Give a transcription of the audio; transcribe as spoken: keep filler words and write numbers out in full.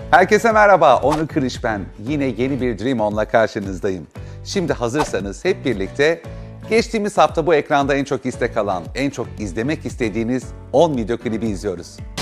Herkese merhaba, Onur Kırış ben. Yine yeni bir Dream On'la karşınızdayım. Şimdi hazırsanız hep birlikte geçtiğimiz hafta bu ekranda en çok istek alan, en çok izlemek istediğiniz on video klibi izliyoruz.